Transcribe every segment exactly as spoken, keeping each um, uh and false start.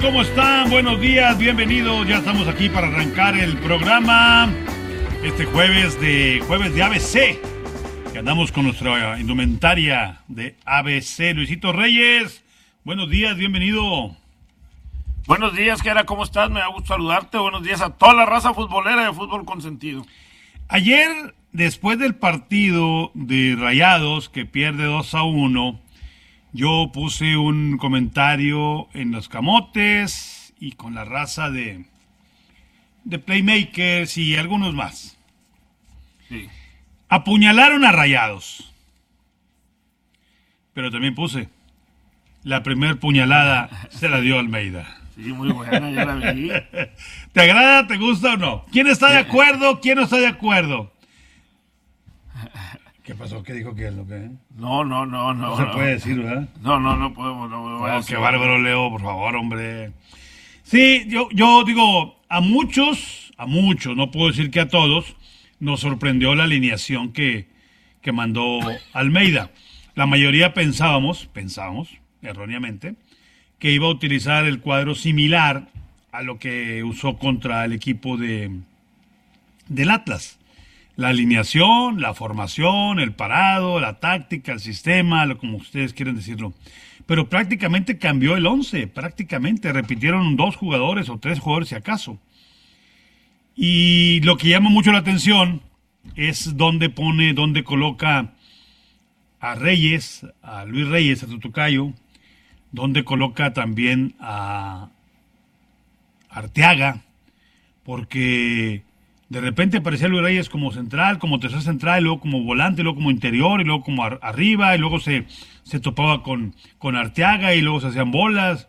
¿Cómo están? Buenos días, bienvenidos. Ya estamos aquí para arrancar el programa este jueves de jueves de A B C. Que andamos con nuestra indumentaria de A B C. Luisito Reyes, buenos días, bienvenido. Buenos días, Kera, ¿cómo estás? Me da gusto saludarte. Buenos días a toda la raza futbolera de Fútbol Consentido. Ayer, después del partido de Rayados que pierde dos a uno, yo puse un comentario en los camotes y con la raza de, de Playmakers y algunos más. Sí. Apuñalaron a Rayados. Pero también puse, la primer puñalada se la dio Almeida. Sí, muy buena, ya la vi. ¿Te agrada, te gusta o no? ¿Quién está de acuerdo? ¿Quién no está de acuerdo? ¿Qué pasó? ¿Qué dijo quién? ¿Qué? No, no, no, no. No se no. puede decir, ¿verdad? No, no, no podemos. No, no, oh, qué bárbaro, Leo, por favor, hombre. Sí, yo, yo digo, a muchos, a muchos, no puedo decir que a todos, nos sorprendió la alineación que, que mandó Almeida. La mayoría pensábamos, pensábamos, erróneamente, que iba a utilizar el cuadro similar a lo que usó contra el equipo de del Atlas. La alineación, la formación, el parado, la táctica, el sistema, lo como ustedes quieren decirlo. Pero prácticamente cambió el once, prácticamente repitieron dos jugadores o tres jugadores si acaso. Y lo que llama mucho la atención es dónde pone, dónde coloca a Reyes, a Luis Reyes, a Tutucayo, donde coloca también a Arteaga, porque de repente aparecía Luis Reyes como central, como tercer central, y luego como volante, y luego como interior, y luego como ar- arriba, y luego se, se topaba con, con Arteaga, y luego se hacían bolas,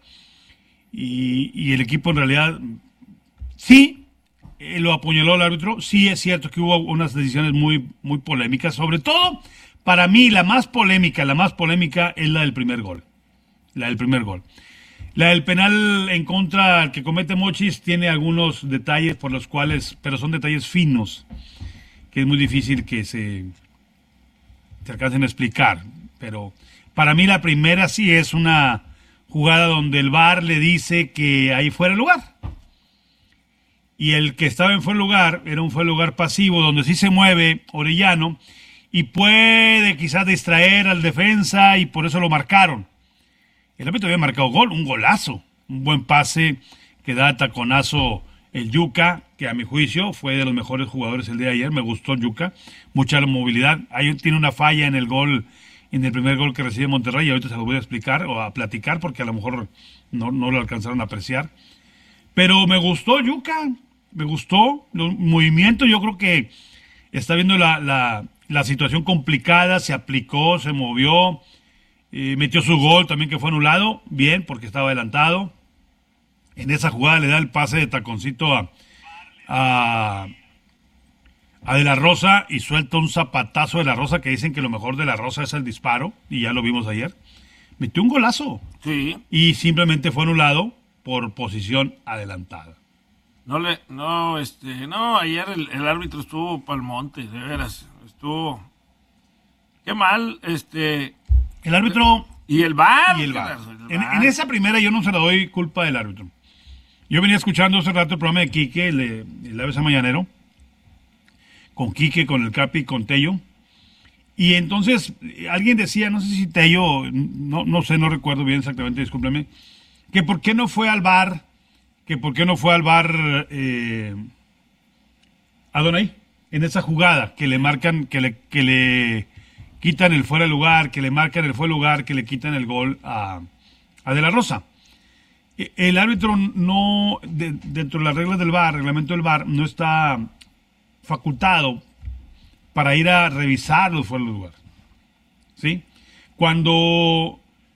y, y el equipo en realidad, sí, eh, lo apuñaló el árbitro, sí es cierto que hubo unas decisiones muy, muy polémicas, sobre todo, para mí, la más polémica, la más polémica es la del primer gol. La del primer gol. La del penal en contra que comete Mochis tiene algunos detalles por los cuales, pero son detalles finos, que es muy difícil que se, se alcancen a explicar. Pero para mí la primera sí es una jugada donde el V A R le dice que ahí fuera el lugar. Y el que estaba en fuera de lugar era un fuera de lugar pasivo, donde sí se mueve Orellano y puede quizás distraer al defensa y por eso lo marcaron. El árbitro había marcado gol, un golazo, un buen pase que da taconazo el Yuca, que a mi juicio fue de los mejores jugadores el día de ayer, me gustó Yuca, mucha movilidad. Ahí tiene una falla en el gol, en el primer gol que recibe Monterrey, y ahorita se lo voy a explicar o a platicar porque a lo mejor no, no lo alcanzaron a apreciar. Pero me gustó Yuca, me gustó los movimientos, yo creo que está viendo la, la, la situación complicada, se aplicó, se movió. Eh, metió su gol también que fue anulado, bien, porque estaba adelantado. En esa jugada le da el pase de taconcito a, a, a De La Rosa y suelta un zapatazo de La Rosa, que dicen que lo mejor de La Rosa es el disparo, y ya lo vimos ayer. Metió un golazo. Sí. Y simplemente fue anulado por posición adelantada. No, le, no, este, no, ayer el, el árbitro estuvo pa'l monte, de veras, estuvo, qué mal, este... El árbitro... Y el V A R. Y el V A R. En, en esa primera yo no se la doy culpa del árbitro. Yo venía escuchando hace rato el programa de Quique, el, el A B C Mañanero, con Quique, con el Capi, con Tello. Y entonces alguien decía, no sé si Tello, no, no sé, no recuerdo bien exactamente, discúlpeme, que por qué no fue al V A R, que por qué no fue al V A R eh, Adonai, en esa jugada, que le marcan, que le... Que le quitan el fuera de lugar, que le marcan el fuera de lugar, que le quitan el gol a, a De La Rosa. El árbitro no, de, dentro de las reglas del V A R, reglamento del V A R, no está facultado para ir a revisar los fuera de lugar. ¿Sí? Cuando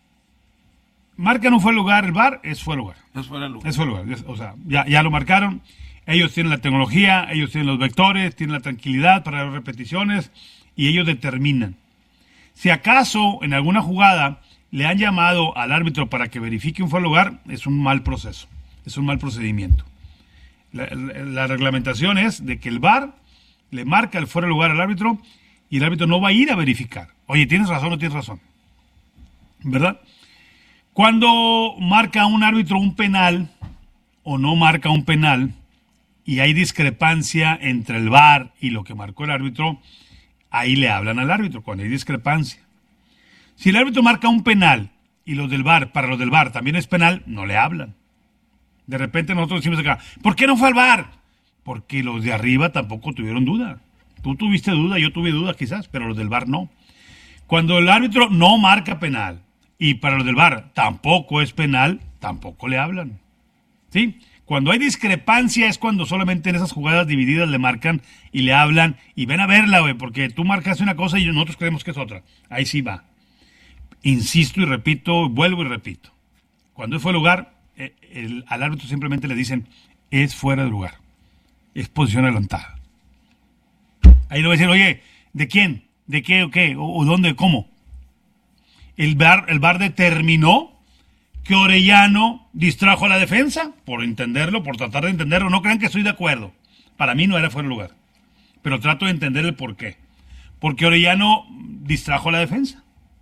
marcan un fuera de lugar, el V A R es fuera de lugar. Es fuera de lugar. Es fuera de lugar. O sea, ya, ya lo marcaron. Ellos tienen la tecnología, ellos tienen los vectores, tienen la tranquilidad para las repeticiones y ellos determinan. Si acaso en alguna jugada le han llamado al árbitro para que verifique un fuera de lugar, es un mal proceso, es un mal procedimiento. La, la, la reglamentación es de que el V A R le marca el fuera de lugar al árbitro y el árbitro no va a ir a verificar. Oye, ¿tienes razón o no tienes razón? ¿Verdad? Cuando marca un árbitro un penal o no marca un penal y hay discrepancia entre el V A R y lo que marcó el árbitro, ahí le hablan al árbitro cuando hay discrepancia. Si el árbitro marca un penal y los del V A R, para los del V A R también es penal, no le hablan. De repente nosotros decimos acá, ¿por qué no fue al V A R? Porque los de arriba tampoco tuvieron duda. Tú tuviste duda, yo tuve duda quizás, pero los del V A R no. Cuando el árbitro no marca penal y para los del V A R tampoco es penal, tampoco le hablan. ¿Sí? Cuando hay discrepancia es cuando solamente en esas jugadas divididas le marcan y le hablan y ven a verla, güey, porque tú marcaste una cosa y nosotros creemos que es otra. Ahí sí va. Insisto y repito, vuelvo y repito. Cuando es fuera de lugar, eh, el, al árbitro simplemente le dicen, es fuera de lugar. Es posición adelantada. Ahí le voy a decir, oye, ¿de quién? ¿De qué o qué? ¿O, o dónde? ¿Cómo? El V A R, el V A R determinó que Orellano distrajo a la defensa, por entenderlo, por tratar de entenderlo. No crean que estoy de acuerdo. Para mí no era fuera de lugar. Pero trato de entender el por qué. Porque Orellano distrajo a la defensa.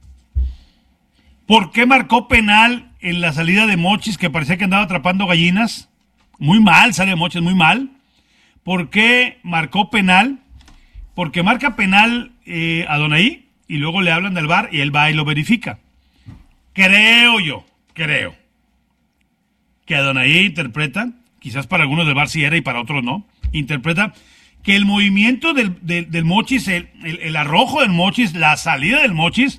¿Por qué marcó penal en la salida de Mochis, que parecía que andaba atrapando gallinas? Muy mal, sale Mochis, muy mal. ¿Por qué marcó penal? Porque marca penal eh, a Donaí y luego le hablan del V A R y él va y lo verifica. Creo yo, creo, que Adonai interpreta, quizás para algunos del V A R sí era y para otros no, interpreta que el movimiento del, del, del Mochis, el, el, el arrojo del Mochis, la salida del Mochis,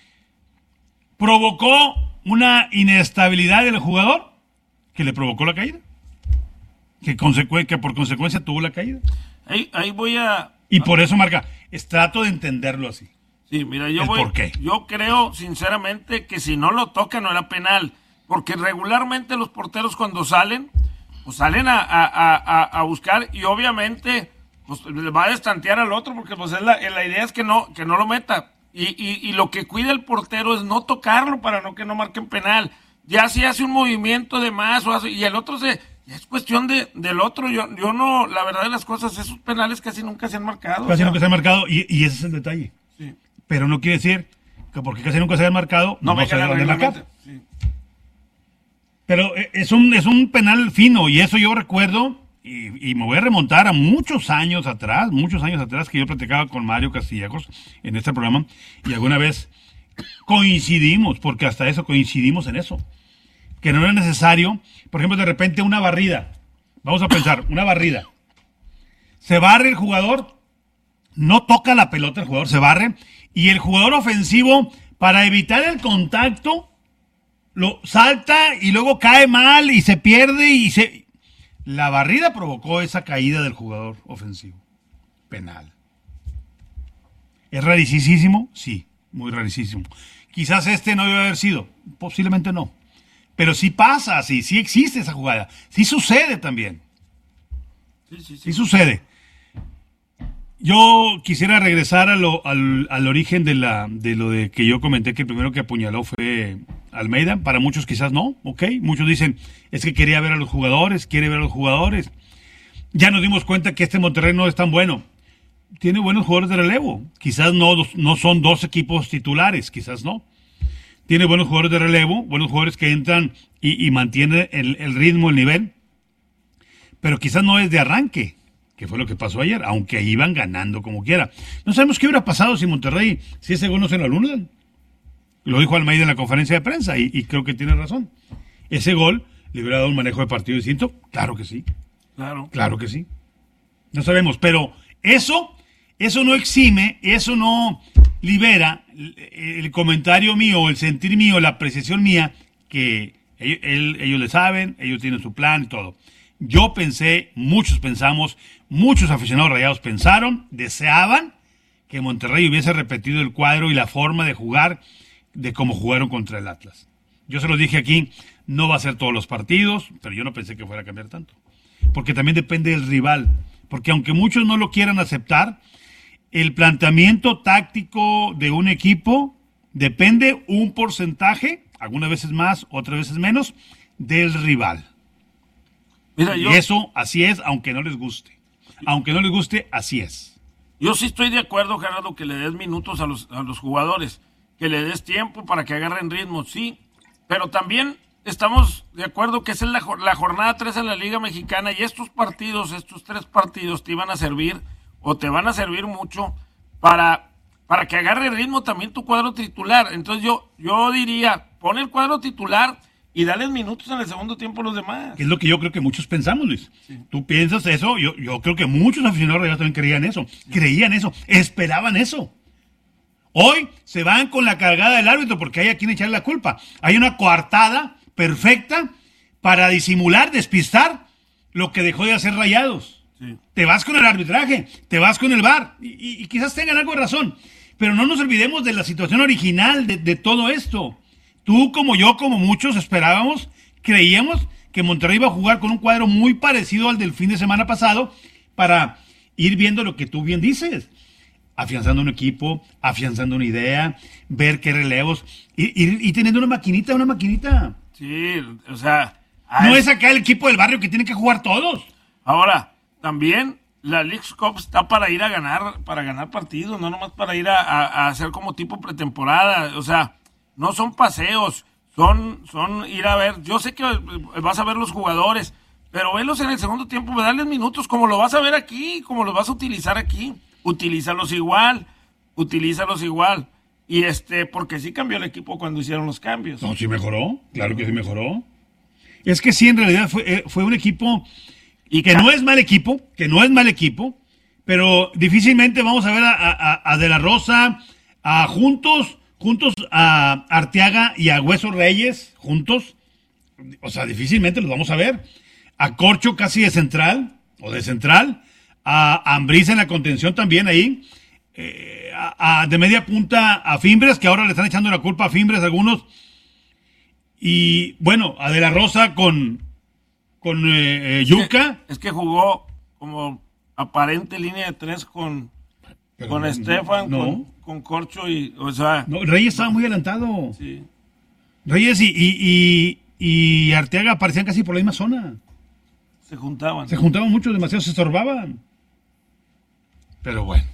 provocó una inestabilidad del jugador que le provocó la caída. Que, consecu- que por consecuencia tuvo la caída. Ahí, ahí voy a... Y por eso marca, es, trato de entenderlo así. Sí, mira, yo ¿El voy, por qué? yo creo sinceramente que si no lo toca no era penal, porque regularmente los porteros cuando salen, pues salen a, a, a, a buscar y obviamente pues le va a destantear al otro, porque pues es la, la idea es que no, que no lo meta. Y, y, y lo que cuida el portero es no tocarlo para no que no marquen penal. Ya si hace un movimiento de más o hace, y el otro se... Es cuestión de, del otro. Yo, yo no, la verdad de las cosas, esos penales casi nunca se han marcado. Casi o sea, nunca se han marcado y, y ese es el detalle. Sí. Pero no quiere decir que porque casi nunca se han marcado, No, no, me se deben de marcar. sí. Pero eh, es un, es un penal fino y eso yo recuerdo y, y me voy a remontar a muchos años atrás, muchos años atrás que yo platicaba con Mario Castillejos en este programa y alguna vez coincidimos, porque hasta eso coincidimos en eso, que no era necesario, por ejemplo, de repente una barrida, vamos a pensar, una barrida, se barre el jugador, no toca la pelota el jugador, se barre, y el jugador ofensivo, para evitar el contacto, lo salta y luego cae mal y se pierde y se... La barrida provocó esa caída del jugador ofensivo. Penal. ¿Es rarísimo? Sí, muy rarísimo. Quizás este no debe haber sido, posiblemente no. Pero sí pasa, sí, sí existe esa jugada. Sí sucede también. Sí, sí, sí. Sí sucede. Yo quisiera regresar a lo, al, al origen de, la, de lo de que yo comenté que el primero que apuñaló fue Almeida. Para muchos quizás no, ok. Muchos dicen, es que quería ver a los jugadores, quiere ver a los jugadores. Ya nos dimos cuenta que este Monterrey no es tan bueno. Tiene buenos jugadores de relevo. Quizás no, no son dos equipos titulares, quizás no. Tiene buenos jugadores de relevo, buenos jugadores que entran y, y mantienen el, el ritmo, el nivel. Pero quizás no es de arranque, que fue lo que pasó ayer, aunque iban ganando como quiera. No sabemos qué hubiera pasado si Monterrey, si ese gol no se lo anulan. Lo dijo Almeida en la conferencia de prensa y, y creo que tiene razón. Ese gol le hubiera dado un manejo de partido distinto. Claro que sí. Claro. Claro que sí. No sabemos, pero eso, eso no exime, eso no libera el comentario mío, el sentir mío, la apreciación mía, que ellos, él, ellos le saben, ellos tienen su plan y todo. Yo pensé, muchos pensamos, muchos aficionados rayados pensaron, deseaban que Monterrey hubiese repetido el cuadro y la forma de jugar de cómo jugaron contra el Atlas. Yo se los dije aquí, no va a ser todos los partidos, pero yo no pensé que fuera a cambiar tanto. Porque también depende del rival. Porque aunque muchos no lo quieran aceptar, el planteamiento táctico de un equipo depende un porcentaje, algunas veces más, otras veces menos, del rival. Mira, yo, y eso así es, aunque no les guste. Aunque no les guste, así es. Yo sí estoy de acuerdo, Gerardo, que le des minutos a los, a los jugadores, que le des tiempo para que agarren ritmo, sí, pero también estamos de acuerdo que esa es la, la jornada tres en la Liga Mexicana y estos partidos, estos tres partidos te iban a servir o te van a servir mucho para, para que agarre ritmo también tu cuadro titular. Entonces yo, yo diría, pon el cuadro titular y dale minutos en el segundo tiempo a los demás. Es lo que yo creo que muchos pensamos, Luis. Sí. Tú piensas eso, yo, yo creo que muchos aficionados de Rayados también creían eso, sí. creían eso, esperaban eso. Hoy se van con la cargada del árbitro porque hay a quien echarle la culpa. Hay una coartada perfecta para disimular, despistar lo que dejó de hacer Rayados. Sí. Te vas con el arbitraje, te vas con el V A R y, y, y quizás tengan algo de razón, pero no nos olvidemos de la situación original de, de todo esto. Tú como yo, como muchos esperábamos, creíamos que Monterrey iba a jugar con un cuadro muy parecido al del fin de semana pasado para ir viendo lo que tú bien dices, afianzando un equipo, afianzando una idea, ver qué relevos y, y, y teniendo una maquinita, una maquinita. Sí, o sea... No es acá el equipo del barrio que tienen que jugar todos. Ahora, también la Leagues Cup está para ir a ganar, para ganar partidos, no nomás para ir a, a, a hacer como tipo pretemporada, o sea... No son paseos, son, son ir a ver. Yo sé que vas a ver los jugadores, pero velos en el segundo tiempo, darles minutos, como lo vas a ver aquí, como lo vas a utilizar aquí. Utilízalos igual, utilízalos igual. Y este, porque sí cambió el equipo cuando hicieron los cambios. No, sí mejoró, claro que sí mejoró. Es que sí, en realidad fue, fue un equipo y que no es mal equipo, que no es mal equipo, pero difícilmente vamos a ver a, a, a De La Rosa, a Juntos. Juntos a Arteaga y a Hueso Reyes, juntos, o sea, difícilmente los vamos a ver. A Corcho casi de central, o de central, a Ambriz en la contención también ahí, eh, a, a de media punta a Fimbres, que ahora le están echando la culpa a Fimbres algunos, y bueno, a De La Rosa con, con eh, eh, Yuca. Es que, es que jugó como aparente línea de tres con... Pero con no, Estefan, no. con, con Corcho y, o sea... No, Reyes estaba muy adelantado. Sí. Reyes y, y, y, y Arteaga aparecían casi por la misma zona. Se juntaban. Se juntaban mucho, demasiado se estorbaban. Pero bueno.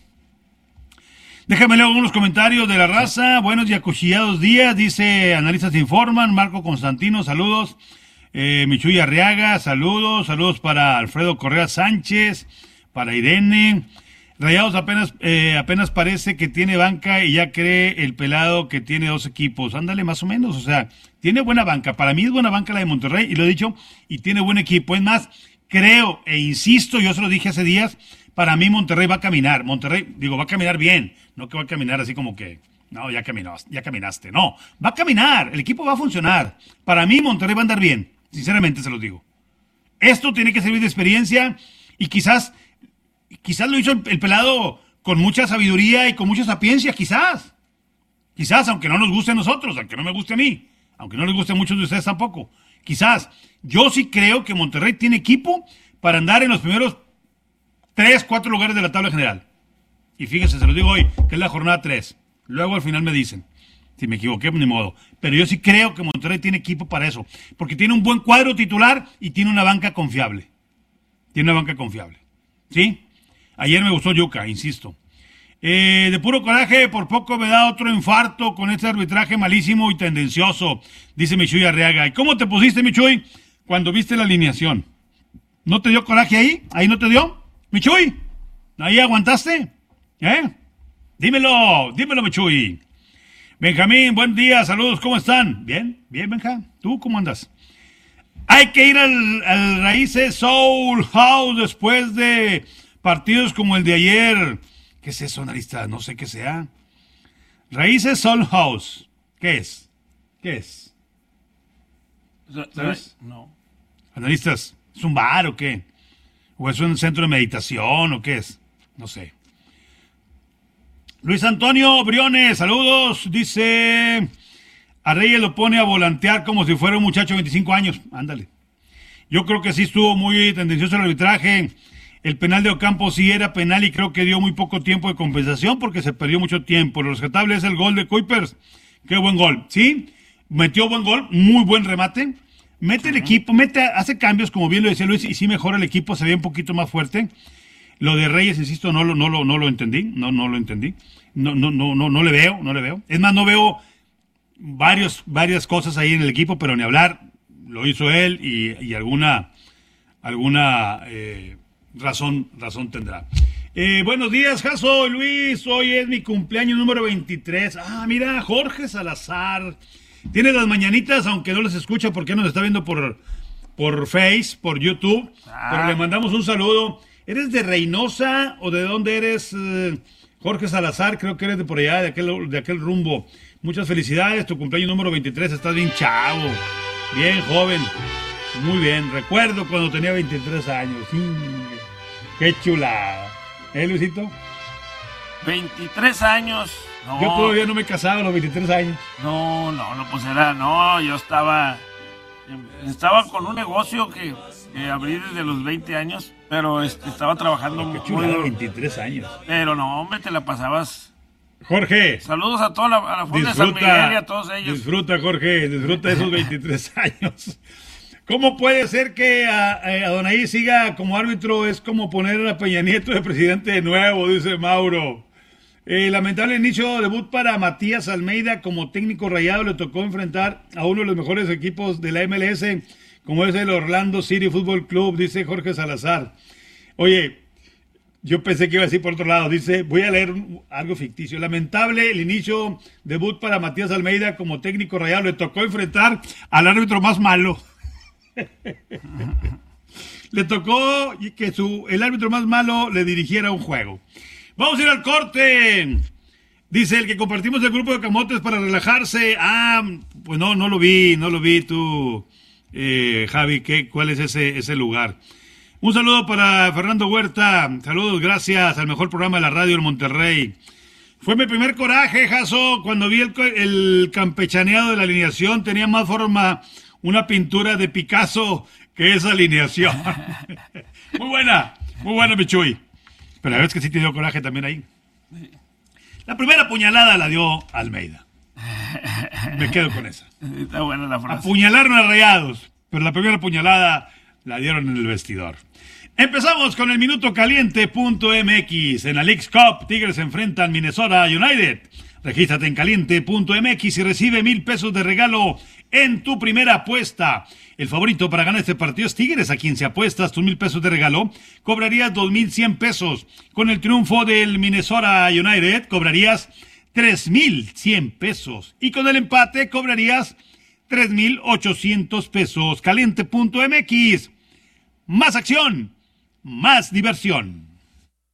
Déjame leer algunos comentarios de la raza. Buenos y acuchillados días, dice Analistas Informan. Marco Constantino, saludos. Eh, Michuy Arriaga, saludos. Saludos para Alfredo Correa Sánchez, para Irene... Rayados apenas eh, apenas parece que tiene banca y ya cree el pelado que tiene dos equipos. Ándale, más o menos, o sea, tiene buena banca. Para mí es buena banca la de Monterrey, y lo he dicho, y tiene buen equipo. Es más, creo e insisto, yo se lo dije hace días, para mí Monterrey va a caminar. Monterrey, digo, va a caminar bien, no que va a caminar así como que, no, ya caminaste, ya caminaste. No, va a caminar, el equipo va a funcionar. Para mí Monterrey va a andar bien, sinceramente se los digo. Esto tiene que servir de experiencia y quizás... Quizás lo hizo el, el pelado con mucha sabiduría y con mucha sapiencia, quizás. Quizás, aunque no nos guste a nosotros, aunque no me guste a mí, aunque no les guste a muchos de ustedes tampoco. Quizás. Yo sí creo que Monterrey tiene equipo para andar en los primeros tres, cuatro lugares de la tabla general. Y fíjense, se los digo hoy, que es la jornada tres. Luego al final me dicen, si me equivoqué, ni modo. Pero yo sí creo que Monterrey tiene equipo para eso, porque tiene un buen cuadro titular y tiene una banca confiable. Tiene una banca confiable. ¿Sí? Ayer me gustó Yuca, insisto. Eh, de puro coraje, por poco me da otro infarto con este arbitraje malísimo y tendencioso, dice Michuy Arriaga. ¿Y cómo te pusiste, Michuy, cuando viste la alineación? ¿No te dio coraje ahí? ¿Ahí no te dio? Michuy, ¿ahí aguantaste? ¿Eh? Dímelo, dímelo, Michuy. Benjamín, buen día, saludos, ¿cómo están? Bien, bien, Benja. ¿Tú cómo andas? Hay que ir al, al Raíces Soul House después de... partidos como el de ayer. ¿Qué es eso, analista? No sé qué sea. Raíces Soul House. ¿Qué es? ¿Qué es? ¿Sabes? No. Analistas, ¿es un bar o qué? ¿O es un centro de meditación o qué es? No sé. Luis Antonio Briones, saludos. Dice, a Reyes lo pone a volantear como si fuera un muchacho de veinticinco años. Ándale. Yo creo que sí estuvo muy tendencioso el arbitraje. El penal de Ocampo sí era penal y creo que dio muy poco tiempo de compensación porque se perdió mucho tiempo. Lo rescatable es el gol de Kuipers. Qué buen gol. Sí, metió buen gol, muy buen remate. Mete el equipo, mete, hace cambios, como bien lo decía Luis, y sí mejora el equipo, se ve un poquito más fuerte. Lo de Reyes, insisto, no lo, no lo, no lo entendí. No, no lo entendí. No, no, no, no, no le veo, no le veo. Es más, no veo, varios, varias cosas ahí en el equipo, pero ni hablar, lo hizo él y, y alguna, alguna eh, razón, razón tendrá. Eh, buenos días, Jaso, Luis, hoy es mi cumpleaños número veintitrés. Ah, mira, Jorge Salazar, tiene las mañanitas, aunque no las escucha porque nos está viendo por, por Face, por YouTube, ah. pero le mandamos un saludo. ¿Eres de Reynosa o de dónde eres, eh, Jorge Salazar? Creo que eres de por allá, de aquel, de aquel rumbo. Muchas felicidades, tu cumpleaños número veintitrés, estás bien chavo, bien joven, muy bien. Recuerdo cuando tenía veintitrés años, sí, qué chulada. ¿Eh, Luisito? veintitrés años. No. Yo todavía no me casaba a los veintitrés años. No, no, no, pues era, no, yo estaba, estaba con un negocio que, que abrí desde los veinte años, pero este, estaba trabajando oh, qué muy chulada, duro. veintitrés años. Pero no, hombre, te la pasabas. Jorge. Saludos a toda la, a la Fonda de San Miguel y a todos ellos. Disfruta, Jorge, disfruta de esos veintitrés años. ¿Cómo puede ser que a, a Adonai siga como árbitro? Es como poner a Peña Nieto de presidente de nuevo, dice Mauro. Eh, lamentable inicio debut para Matías Almeida como técnico rayado. Le tocó enfrentar a uno de los mejores equipos de la M L S, como es el Orlando City Football Club, dice Jorge Salazar. Oye, yo pensé que iba a decir por otro lado, dice, voy a leer un, algo ficticio. Lamentable el inicio debut para Matías Almeida como técnico rayado. Le tocó enfrentar al árbitro más malo. Le tocó que su, el árbitro más malo le dirigiera un juego. Vamos a ir al corte. Dice el que compartimos el grupo de camotes para relajarse. Ah, pues no, no lo vi, no lo vi tú, eh, Javi. ¿qué, ¿Cuál es ese, ese lugar? Un saludo para Fernando Huerta. Saludos, gracias al mejor programa de la radio en Monterrey. Fue mi primer coraje, Jaso, cuando vi el, el campechaneado de la alineación. Tenía más forma una pintura de Picasso que esa alineación. Muy buena, muy buena, Michuy. Pero la verdad es que sí te dio coraje también ahí. La primera puñalada la dio Almeida. Me quedo con esa. Está buena la frase. Apuñalaron a Rayados, pero la primera puñalada la dieron en el vestidor. Empezamos con el minuto caliente punto m x. En la Leagues Cup, Tigres enfrentan Minnesota United. Regístrate en caliente punto m x y recibe mil pesos de regalo en tu primera apuesta. El favorito para ganar este partido es Tigres, a quien si apuestas tus mil pesos de regalo, cobrarías dos mil cien pesos. Con el triunfo del Minnesota United, cobrarías tres mil cien pesos. Y con el empate, cobrarías tres mil ochocientos pesos. caliente punto m x. Más acción, más diversión.